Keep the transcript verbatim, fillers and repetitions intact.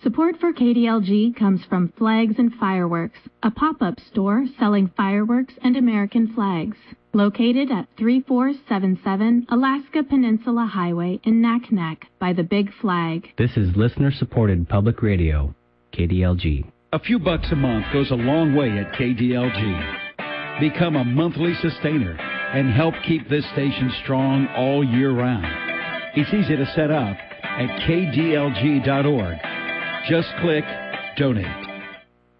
Support for K D L G comes from Flags and Fireworks, a pop-up store selling fireworks and American flags. Located at three four seven seven Alaska Peninsula Highway in Naknek by the Big Flag. This is listener-supported public radio, K D L G. A few bucks a month goes a long way at K D L G. Become a monthly sustainer and help keep this station strong all year round. It's easy to set up at K D L G dot org. Just click Donate.